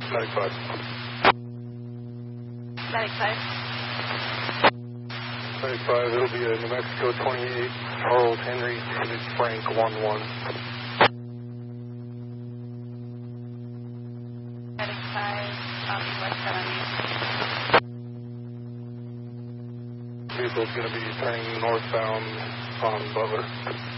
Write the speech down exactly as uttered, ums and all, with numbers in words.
Medic five. Medic five. Medic five, it'll be a New Mexico twenty-eight, Charles Henry, David Frank one one. Medic five, copy West seventy. Vehicle's going to be turning northbound on Butler.